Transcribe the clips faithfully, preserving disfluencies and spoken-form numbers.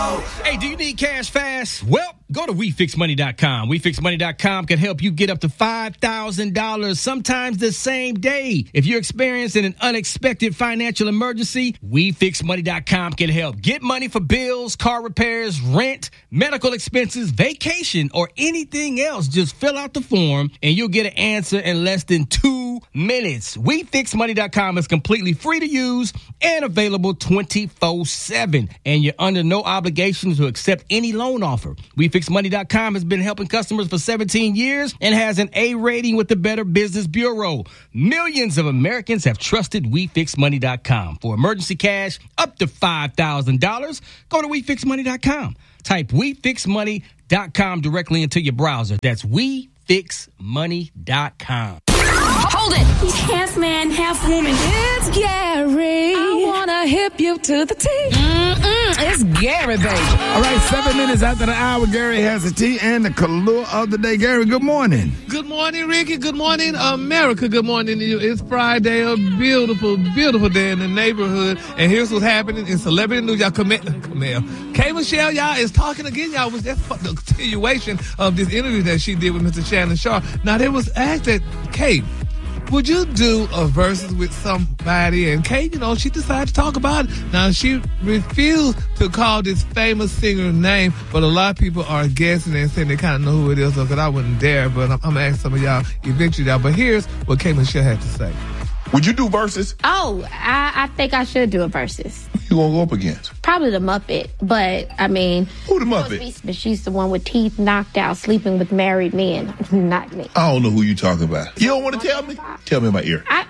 Hey, do you need cash fast? Well, go to we fix money dot com. we fix money dot com can help you get up to five thousand dollars, sometimes the same day. If you're experiencing an unexpected financial emergency, we fix money dot com can help. Get money for bills, car repairs, rent, medical expenses, vacation, or anything else. Just fill out the form and you'll get an answer in less than two minutes. we fix money dot com is completely free to use and available twenty-four seven. And you're under no obligation to accept any loan offer. we fix money dot com has been helping customers for seventeen years and has an A rating with the Better Business Bureau. Millions of Americans have trusted we fix money dot com. For emergency cash up to five thousand dollars, go to we fix money dot com. Type we fix money dot com directly into your browser. That's we fix money dot com. Hold it! He's half man, half woman. It's Gary. I wanna hip you to the T. Mm-mm, it's Gary, baby. All right, seven minutes after the hour, Gary has the tea and the Kahlua of the day. Gary, good morning. Good morning, Ricky. Good morning, America. Good morning to you. It's Friday, a beautiful, beautiful day in the neighborhood. And here's what's happening in celebrity news. Y'all, Camille, Camille. K. Michelle, y'all, is talking again, y'all. Was that's the continuation of this interview that she did with Mister Shannon Sharp. Now, there was asked that, Kate, would you do a versus with somebody? And Kate, you know, she decided to talk about it. Now, she refused to call this famous singer's name, but a lot of people are guessing and saying they kind of know who it is, because I wouldn't dare, but I'm, I'm going to ask some of y'all eventually, y'all. But here's what Kate Michelle had to say. Would you do versus? Oh, I, I think I should do a versus. Who you gonna go up against? Probably the Muppet, but I mean, who the Muppet? But she's the one with teeth knocked out, sleeping with married men. Not me. I don't know who you talking about. You don't want to tell me? Tell me in my ear. I.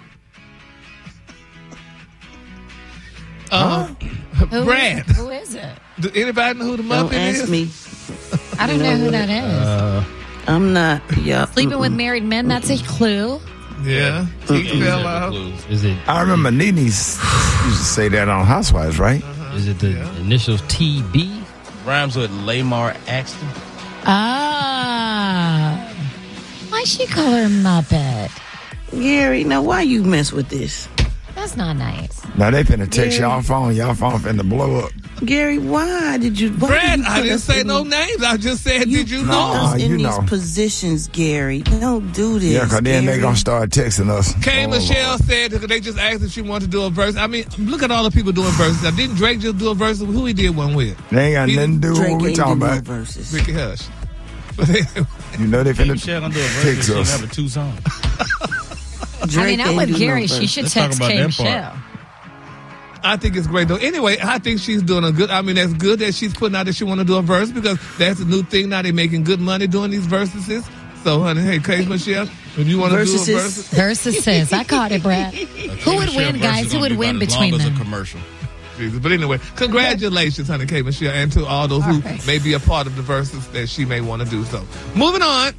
Uh, Who, Brad. Who is it? Do anybody know who the Don't Muppet ask is? me. I don't know who that is. Uh, I'm not. Yeah. Sleeping Mm-mm. with married men, that's a clue. Yeah. Teeth fell out. Is it? I remember Nene's used to say that on Housewives, right? Uh-huh. Is it the Yeah. initials T B? Rhymes with Lamar Axton. Ah. Why she call her Muppet? Gary, now why you mess with this? That's not nice. Now they finna text Yeah. y'all phone. Y'all phone finna blow up. Gary, why did you? Why Brad, did you I put didn't us say in no the- names. I just said, You did you put know? Nah, us you in these know. positions, Gary. Don't do this. Yeah, because then they Gary. gonna start texting us. K. Oh, Michelle Lord. said that they just asked if she wanted to do a verse. I mean, look at all the people doing verses. Now, didn't Drake just do a verse? Who he did one with? They ain't got He- nothing to do with Drake what we ain't talking do no about. verses. Ricky Hush. But anyway, You know they finna Michelle gonna do a text versus. She'll us. have a two song. Drake I mean, I'm ain't with do no Gary. She verse. should Let's talk text about K. that Michelle. I think it's great though. Anyway, I think she's doing a good. I mean, that's good that she's putting out that she want to do a verse, because that's a new thing now. They're making good money doing these verses. So, honey, hey, K. Michelle, if you want to do a Versuses. verse, Versus says, I caught it, Brad. Who would win, guys? Who would win between as them? a commercial. Jesus. But anyway, congratulations, honey, K. Michelle, and to all those who All right. may be a part of the verses that she may want to do. So, moving on.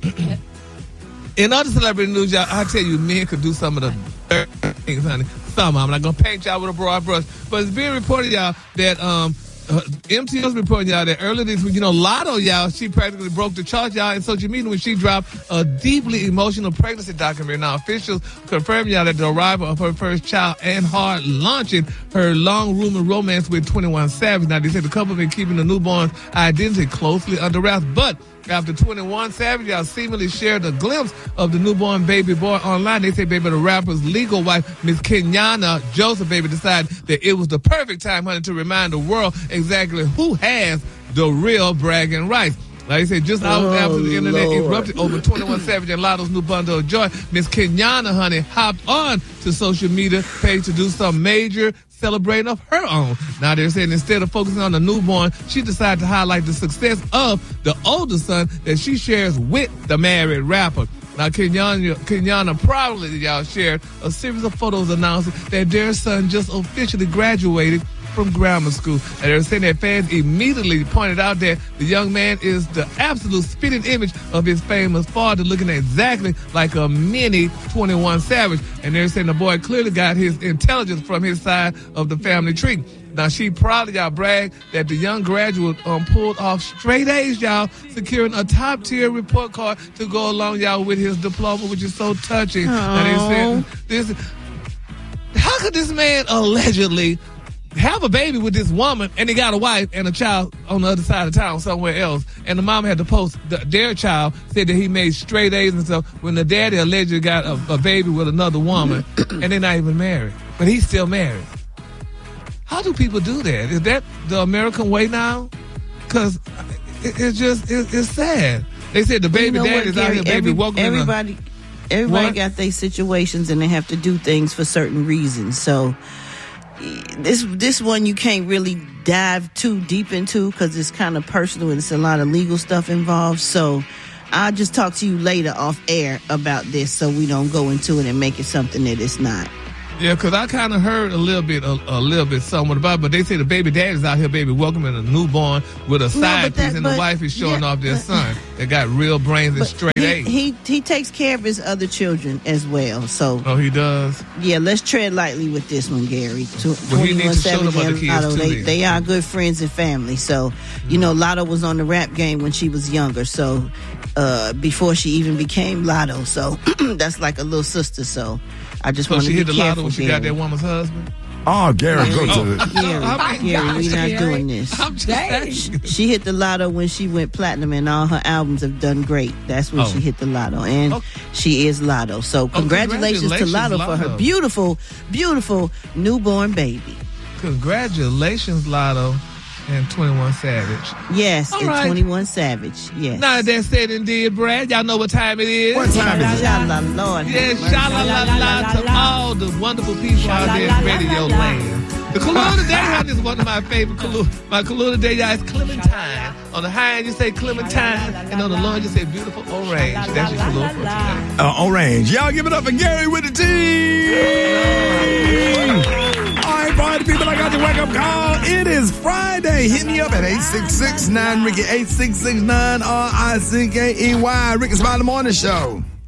In other celebrity news, y'all, I tell you, men could do some of the dirt things, honey. Some. I'm not gonna paint y'all with a broad brush, but it's being reported, y'all, that um, uh, M T L's reporting, y'all, that earlier this week, you know, Lotto, y'all, she practically broke the chart, y'all, in social media when she dropped a deeply emotional pregnancy documentary. Now, officials confirmed, y'all, that the arrival of her first child and hard launching her long rumored romance with twenty-one Savage. Now, they said the couple been keeping the newborn's identity closely under wraps, but after twenty-one Savage, y'all seemingly shared a glimpse of the newborn baby boy online. They say, baby, the rapper's legal wife, Miss Kenyana Joseph, baby, decided that it was the perfect time, honey, to remind the world exactly who has the real bragging rights. Like I said, just hours Oh, after the internet Lord. erupted over twenty-one Savage and Lotto's new bundle of joy, Miss Kenyana, honey, hopped on to social media page to do some major celebrating of her own. Now they're saying instead of focusing on the newborn, she decided to highlight the success of the older son that she shares with the married rapper. Now, Kenyana, Kenyana proudly, y'all, shared a series of photos announcing that their son just officially graduated from grammar school. And they're saying that fans immediately pointed out that the young man is the absolute spitting image of his famous father, looking exactly like a mini twenty-one Savage. And they're saying the boy clearly got his intelligence from his side of the family tree. Now, she proudly, y'all, bragged that the young graduate um, pulled off straight A's, y'all, securing a top-tier report card to go along, y'all, with his diploma, which is so touching. Now, they said, this, how could this man allegedly have a baby with this woman, and they got a wife and a child on the other side of town somewhere else. And the mom had to post the, their child, said that he made straight A's and stuff, when the daddy allegedly got a, a baby with another woman, and they're not even married. But he's still married. How do people do that? Is that the American way now? Because it, it's just, it, it's sad. They said the baby you know daddy's what, out here, baby, every, welcome everybody, everybody What? got their situations, and they have to do things for certain reasons. So this this one you can't really dive too deep into because it's kind of personal and it's a lot of legal stuff involved. So I'll just talk to you later off air about this, so we don't go into it and make it something that it's not. Yeah, because I kind of heard a little bit, a, a little bit somewhat about it, but they say the baby daddy's out here, baby, welcoming a newborn with a side that- piece, and the but- wife is showing yeah, off their but- son that got real brains and But straight he, A's. he he takes care of his other children as well. So Oh, he does? yeah, let's tread lightly with this one, Gary. Tw- Well, he needs to show twenty-one them other Savage and kids, Lotto, too, they, then. they are good friends and family. So, you know, Lotto was on the rap game when she was younger. So, uh, before she even became Lotto. So, that's like a little sister. So, I just So want to she be hit the careful, lotto when she Gary. got that woman's husband? Oh, Gary, go to the. Gary, I mean, Gary, we're not Gary. doing this. I'm just saying. She hit the lotto when she went platinum, and all her albums have done great. That's when Oh. she hit the lotto, and Oh. she is Lotto. So congratulations, to congratulations, Lotto, for her Lotto. beautiful, beautiful newborn baby. Congratulations, Lotto and twenty-one Savage. Yes, All and right. twenty-one Savage. Yes. Now that said and did, Brad, y'all know what time it is. What time is it? Sha-la, Lord. Yes, have mercy. sha-la-la-la to all the wonderful people out there in radio land. The Kahlua today, honey, is one of my favorite Kahlua. My Kahlua today, y'all, is Clementine. On the high end, you say Clementine, and on the low end, you say beautiful orange. That's your Kahlua for today. Uh, orange. Y'all give it up for Gary with the T. All right, party people, I got the wake up call. It is Friday. Hit me up at eight six six nine Ricky, eight six six nine R I C K E Y. Ricky Smiley Morning Show.